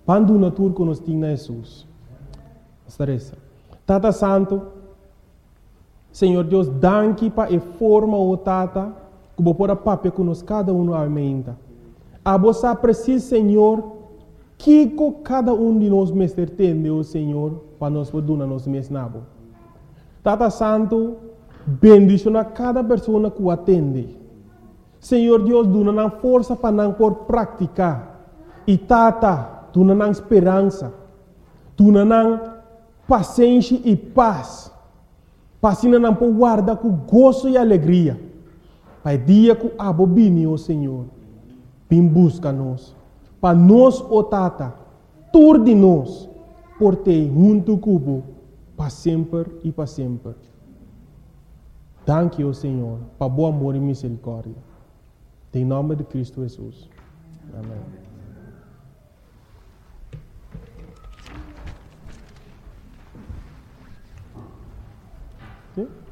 Pandu na tur que nós temos na Jesus. Tata Santo, Senhor Deus, danke para a forma o Tata, que vou pôr a papel que nós cada um aumenta. A você precisa, Senhor, que cada um de nós mestre tem, o Senhor, para nós poder nos mesnabo. Tata Santo, bendicionar cada pessoa que o atende. Senhor Deus, dá força para não por praticar. E Tata, dá esperança. Dá paciência e paz. Para não por guardar com gozo e alegria. Para o dia que a bobine, o Senhor, vem busca nós. Para nós, o Tata, tur de nós, por ter junto cubo, para sempre e para sempre. Danke, o Senhor, para bom amor e misericórdia. Em nome de Cristo Jesus. Amém. Okay?